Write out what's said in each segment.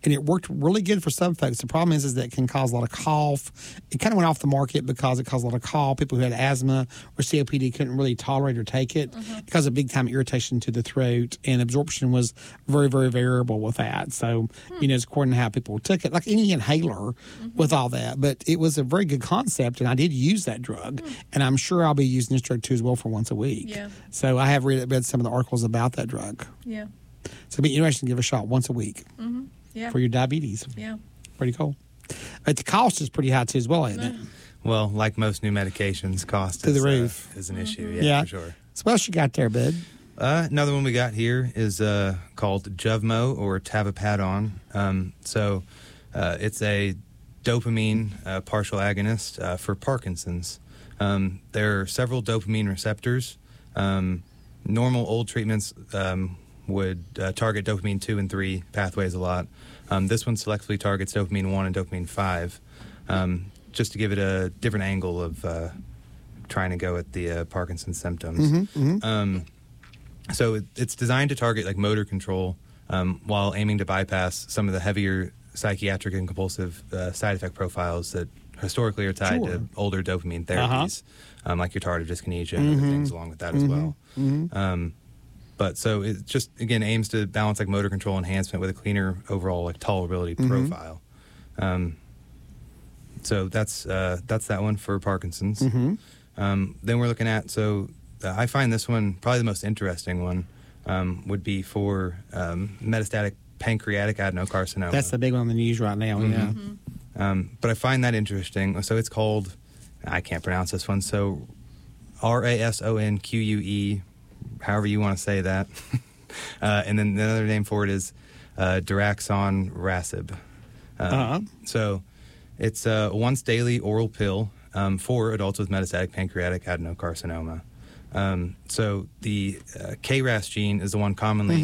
and it worked really good for some folks. The problem is that it can cause a lot of cough. It kind of went off the market because it caused a lot of cough. People who had asthma or COPD couldn't really tolerate or take it. It caused a big time irritation to the throat, and absorption was very, very variable with that. So, it's according to how people took it, like any inhaler with all that. But it was a very good concept, and I did use that drug, and I'm sure I'll be using this drug too as well for once a week. Yeah. So I have read some of the articles about that drug. Yeah. So it'd be interesting to give a shot once a week Yeah. for your diabetes. Yeah. Pretty cool. But the cost is pretty high too as well, isn't it? Well, like most new medications, cost To the roof. is an issue. Yeah. For sure. So what else you got there, bud? Another one we got here is called Juvmo or Tavapadon. It's a dopamine partial agonist for Parkinson's. There are several dopamine receptors. Normal old treatments would target dopamine 2 and 3 pathways a lot. This one selectively targets dopamine 1 and dopamine 5, just to give it a different angle of trying to go at the Parkinson's symptoms. So it's designed to target like motor control while aiming to bypass some of the heavier psychiatric and compulsive side effect profiles that historically are tied to older dopamine therapies, like your tardive dyskinesia and other things along with that as well. But so it just, again, aims to balance like motor control enhancement with a cleaner overall like tolerability profile. So that's that one for Parkinson's. Then we're looking at, I find this one probably the most interesting one would be for metastatic pancreatic adenocarcinoma. That's the big one on the news right now. Yeah. But I find that interesting. So it's called, I can't pronounce this one, so RASONQUE, however you want to say that. And then the other name for it is daraxonrasib. So it's a once daily oral pill for adults with metastatic pancreatic adenocarcinoma. So the KRAS gene is the one commonly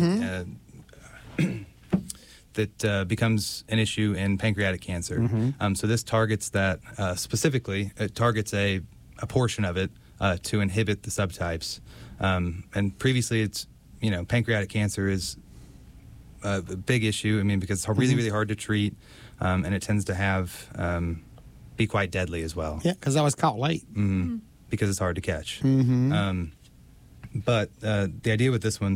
that becomes an issue in pancreatic cancer. So this targets that specifically. It targets a portion of it to inhibit the subtypes. And previously, it's pancreatic cancer is a big issue. I mean, because it's really, really hard to treat, and it tends to have be quite deadly as well. Yeah, because I was caught late. Because it's hard to catch. But the idea with this one,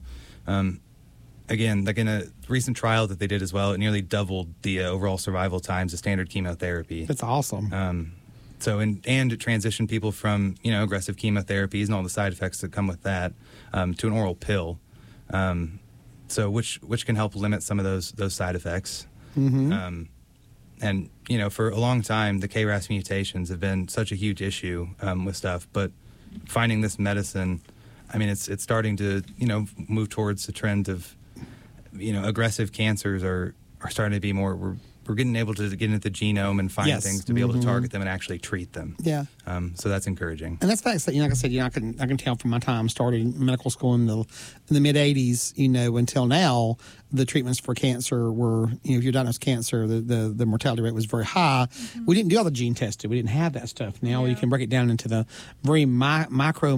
again, like in a recent trial that they did as well, it nearly doubled the overall survival times of standard chemotherapy. That's awesome. And it transitioned people from aggressive chemotherapies and all the side effects that come with that to an oral pill. Which can help limit some of those side effects. And for a long time, the KRAS mutations have been such a huge issue with stuff. But finding this medicine, I mean, it's starting to move towards the trend of aggressive cancers are starting to be more. We're getting able to get into the genome and find things to be able to target them and actually treat them. Yeah. So that's encouraging. And that's facts that, like I said, I can tell from my time starting medical school in the mid '80s, until now, the treatments for cancer were, if you're diagnosed with cancer, the mortality rate was very high. We didn't do all the gene testing. We didn't have that stuff. Now you can break it down into the very micro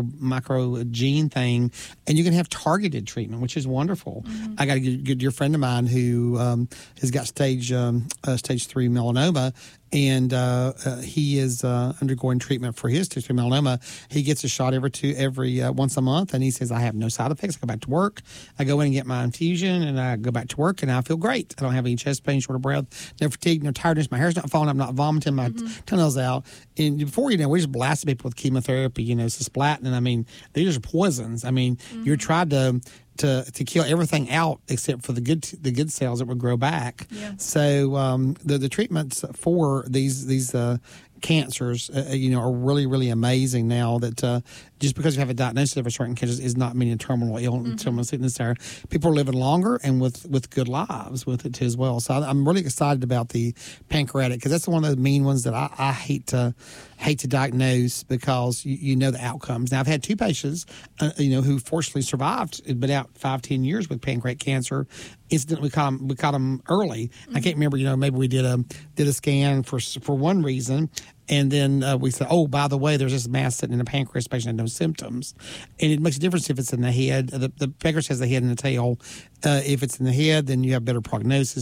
gene thing, and you can have targeted treatment, which is wonderful. I got a good dear friend of mine who has got stage 3 melanoma, and he is undergoing treatment for his stage 3 melanoma. He gets a shot every once a month, and he says, I have no side effects. I go back to work. I go in and get my infusion, and I go back to work, and I feel great. I don't have any chest pain, short of breath, no fatigue, no tiredness. My hair's not falling. I'm not vomiting. My toenails out. And before we just blasted people with chemotherapy, cisplatin. I mean, these are poisons. I mean, you're trying to kill everything out except for the good cells that would grow back. Yeah. So the treatments for these cancers, are really, really amazing now. That just because you have a diagnosis of a certain cancer is not meaning terminal illness, terminal sickness. There, people are living longer and with good lives with it too as well. So I'm really excited about the pancreatic, because that's one of the main ones that I hate to diagnose, because you know the outcomes. Now I've had 2 patients, who fortunately survived, but out 5-10 years with pancreatic cancer. Incidentally, we caught them early. I can't remember. Maybe we did a scan for one reason, and then we said, oh, by the way, there's this mass sitting in the pancreas. Patient had no symptoms, and it makes a difference if it's in the head. The pancreas has the head and the tail. If it's in the head, then you have better prognosis.